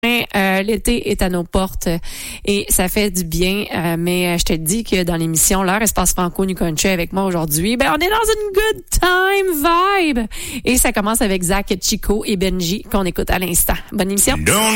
L'été est à nos portes et ça fait du bien. Mais je te dis que dans l'émission L'heure Espace Franco New Country avec moi aujourd'hui, on est dans une good time vibe. Et ça commence avec Zach, Chico et Benji qu'on écoute à l'instant. Bonne émission.